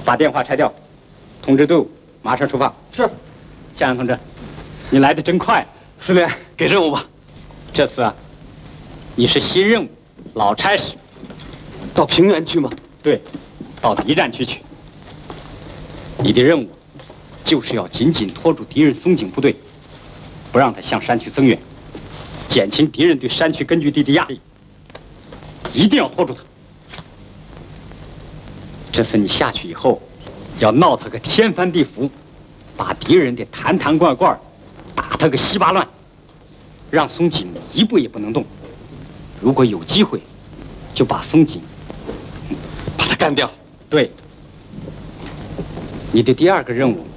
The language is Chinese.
把电话拆掉，通知队伍，马上出发。 是。 向阳同志，你来的真快。 司令，给任务吧。 这次啊，你是新任务，老差事。 到平原去吗？ 对，到敌占区去。你的任务就是要紧紧拖住敌人松井部队，不让他向山区增援，减轻敌人对山区根据地的压力。一定要拖住他。这次你下去以后，要闹他个天翻地覆，把敌人的坛坛罐罐打他个稀巴烂，让松井一步也不能动。如果有机会，就把松井把他干掉。 对。你的第二个任务